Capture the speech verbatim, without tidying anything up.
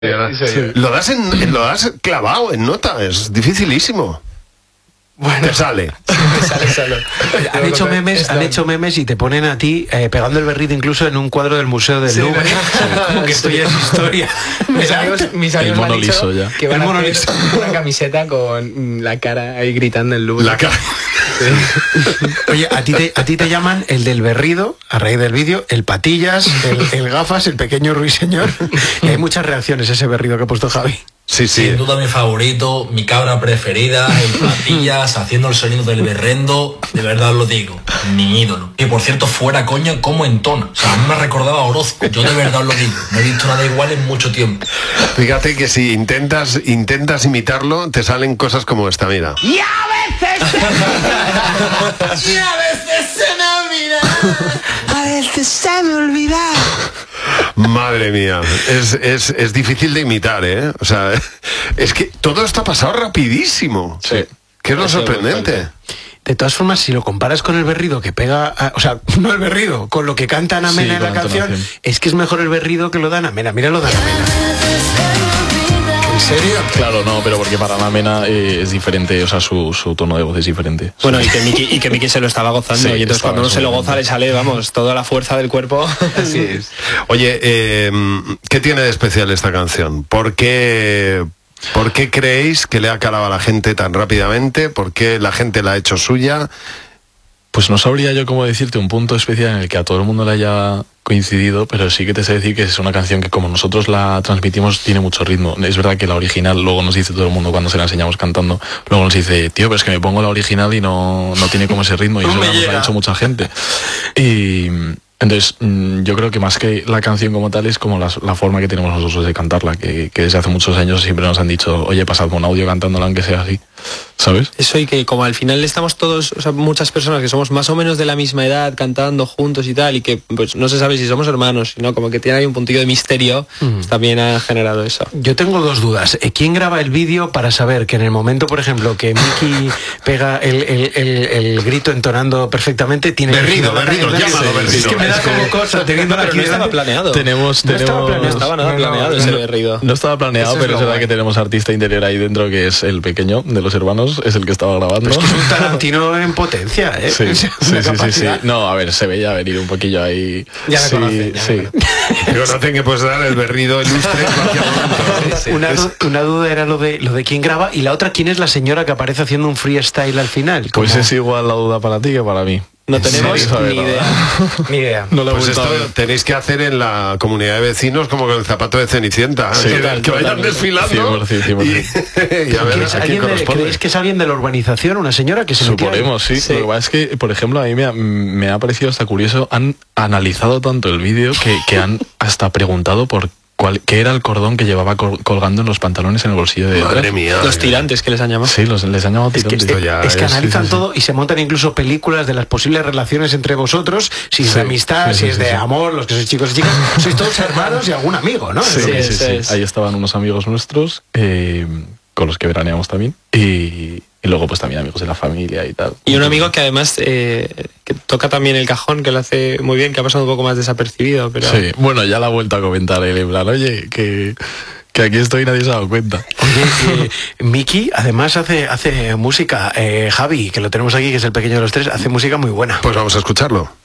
Sí. Lo das en, lo das clavado en nota, es dificilísimo. Bueno, te sale. Sí, me sale solo. Han hecho memes, han hecho memes y te ponen a ti eh, pegando el berrido incluso en un cuadro del Museo del sí, Louvre. Como que esto ya es historia. Mis amigos, mis amigos me han dicho ya. que van el a hacer liso. una camiseta con la cara ahí gritando el Louvre. La cara. Sí. Oye, a ti, te, a ti te llaman el del berrido, a raíz del vídeo, el patillas, el, el gafas, el pequeño ruiseñor. Y hay muchas reacciones a ese berrido que ha puesto Javi. Sí, sí. Sin duda mi favorito, mi cabra preferida, el patillas, haciendo el sonido del berrendo, de verdad lo digo, mi ídolo. Y por cierto, fuera coña, como entona. O sea, a mí me recordaba a Orozco, yo de verdad lo digo, no he visto nada igual en mucho tiempo. Fíjate que si intentas, intentas imitarlo, te salen cosas como esta, mira. Y a veces se... y a veces se me olvida. A veces se me olvida. Madre mía, es, es, es difícil de imitar, ¿eh? O sea, es que todo esto ha pasado rapidísimo. Sí. Que es lo sorprendente. De todas formas, si lo comparas con el berrido que pega, a, o sea, no el berrido, con lo que canta Ana Mena Sí, en la con la canción, entonación. es que es mejor el berrido que lo de Ana Mena. Mira lo de Ana Mena. ¿En serio? Claro, no, pero porque para Ana Mena eh, es diferente, o sea, su, su tono de voz es diferente. Bueno, y que Miki, y que Miki se lo estaba gozando, Sí, y entonces estaba cuando uno se lo súper goza le sale, vamos, toda la fuerza del cuerpo. Así es. Oye, eh, ¿qué tiene de especial esta canción? ¿Por qué, ¿Por qué creéis que le ha calado a la gente tan rápidamente? ¿Por qué la gente la ha hecho suya? Pues no sabría yo cómo decirte un punto especial en el que a todo el mundo le haya coincidido, pero sí que te sé decir que es una canción que como nosotros la transmitimos tiene mucho ritmo. Es verdad que la original, luego nos dice todo el mundo cuando se la enseñamos cantando, luego nos dice, tío, pero es que me pongo la original y no, no tiene como ese ritmo, y eso nos lo ha dicho mucha gente. Y entonces yo creo que más que la canción como tal es como la, la forma que tenemos nosotros de cantarla, que, que desde hace muchos años siempre nos han dicho, oye, pasadme un audio cantándola aunque sea así, ¿sabes? Eso, y que como al final estamos todos, o sea, muchas personas que somos más o menos de la misma edad cantando juntos y tal, y que pues no se sabe si somos hermanos, sino como que tiene ahí un puntillo de misterio, Mm. pues, también ha generado eso. Yo tengo dos dudas. Eh, ¿Quién graba el vídeo para saber que en el momento, por ejemplo, que Miki pega el, el, el, el grito entonando perfectamente, tiene Berrido, berrido, llámalo berrido. Es que me da como cosa, teniéndola aquí no estaba delante. planeado. Tenemos, No estaba tenemos... planeado. No estaba nada No, no, planeado no, ese no. berrido. No estaba planeado, Eso es pero lo es verdad guay. que tenemos artista interior ahí dentro que es el pequeño de los hermanos, es el que estaba grabando. Es que es un Tarantino en potencia, ¿eh? Sí, O sí, sea, sí, una sí, sí, sí. capacidad. No, a ver, se veía venir un poquillo ahí. Ya me sí, conocen, ya me sí. Pero no tengo que pues dar el berrido ilustre en cualquier momento. Una, du- una duda era lo de lo de quién graba, y la otra, quién es la señora que aparece haciendo un freestyle al final. Pues Como- es igual la duda para ti que para mí. No tenemos Sí, sabe ni nada. idea. Ni idea. No le Pues gusta. esto tenéis que hacer en la comunidad de vecinos como con el zapato de Cenicienta. Sí, que, total, que vayan totalmente. desfilando cien por ciento, cien por y, ciento. y a ver ¿Que es a quién alguien de- corresponde. ¿Creéis que es alguien de la urbanización, una señora que se metió ahí? Suponemos, sí. Sí. Lo que pasa es que, por ejemplo, a mí me ha, me ha parecido hasta curioso, han analizado tanto el vídeo que, que han hasta preguntado por cuál, qué era el cordón que llevaba col- colgando en los pantalones en el bolsillo de detrás. Madre mía. Los tirantes que les han llamado. Sí, los, les han llamado Es que, tirantes. eh, ya es que es- analizan sí, sí, todo y se montan incluso películas de las posibles relaciones entre vosotros, si es Sí, de amistad, sí, si sí, es sí, de sí. amor, los que sois chicos y chicas, sois todos hermanos y algún amigo, ¿no? Sí, Eso sí, es. sí, eso sí. es. Ahí estaban unos amigos nuestros, eh, con los que veraneamos también, y, y luego pues también amigos de la familia y tal. Y un amigo que además eh, que toca también el cajón, que lo hace muy bien, que ha pasado un poco más desapercibido, pero... Sí, bueno, ya la ha vuelto a comentar él, en plan, oye, que, que aquí estoy y nadie se ha dado cuenta. Oye, eh, Miki además hace, hace música, eh, Javi, que lo tenemos aquí, que es el pequeño de los tres, hace música muy buena. Pues vamos a escucharlo.